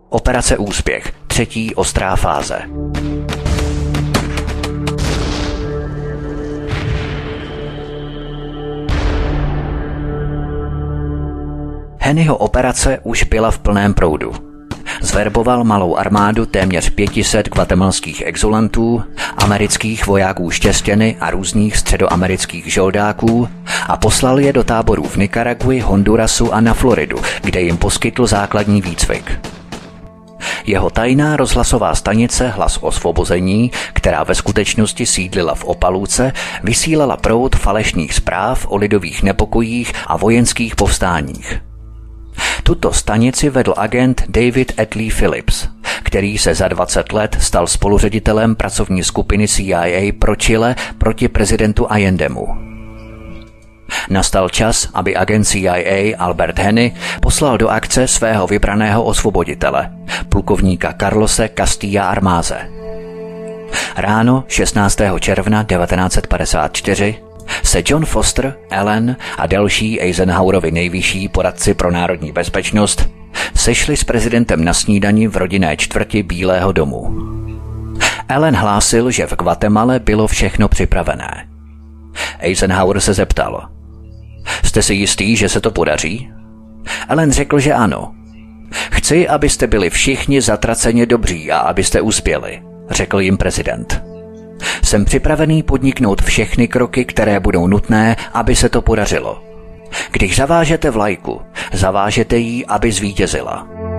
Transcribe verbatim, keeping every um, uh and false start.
Operace Úspěch, třetí ostrá fáze. Henryho operace už byla v plném proudu. Zverboval malou armádu téměř pět set guatemalských exulantů, amerických vojáků štěstěny a různých středoamerických žoldáků a poslal je do táborů v Nikaragui, Hondurasu a na Floridu, kde jim poskytl základní výcvik. Jeho tajná rozhlasová stanice Hlas osvobození, která ve skutečnosti sídlila v Opaluce, vysílala proud falešných zpráv o lidových nepokojích a vojenských povstáních. Tuto stanici vedl agent David Atlee Phillips, který se za dvacet let stal spoluředitelem pracovní skupiny C I A pro Chile proti prezidentu Allendemu. Nastal čas, aby agent C I A Albert Henny poslal do akce svého vybraného osvoboditele, plukovníka Carlose Castilla Armáze. Ráno šestnáctého června devatenáct set padesát čtyři se John Foster, Allen a další Eisenhowerovi nejvyšší poradci pro národní bezpečnost sešli s prezidentem na snídani v rodinné čtvrti Bílého domu. Allen hlásil, že v Guatemale bylo všechno připravené. Eisenhower se zeptal: Jste si jistý, že se to podaří? Allen řekl, že ano. Chci, abyste byli všichni zatraceně dobří a abyste uspěli, řekl jim prezident. Jsem připravený podniknout všechny kroky, které budou nutné, aby se to podařilo. Když zavážete vlajku, zavážete ji, aby zvítězila.